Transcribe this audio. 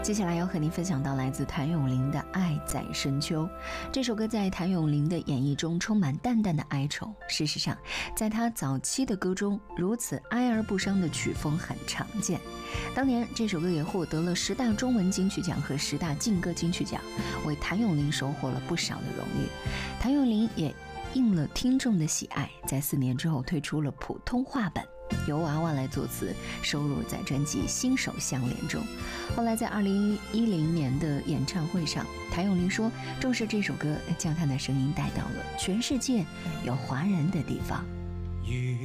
接下来要和您分享到来自谭咏麟的《爱在深秋》。这首歌在谭咏麟的演绎中充满淡淡的哀愁。事实上，在他早期的歌中，如此哀而不伤的曲风很常见。当年这首歌也获得了10大中文金曲奖和10大劲歌金曲奖，为谭咏麟收获了不少的荣誉。谭咏麟也应了听众的喜爱，在4年之后推出了普通话版，由娃娃来作词，收录在专辑《心手相连》中。后来在2010年的演唱会上，谭咏麟说，正是这首歌将他的声音带到了全世界有华人的地方。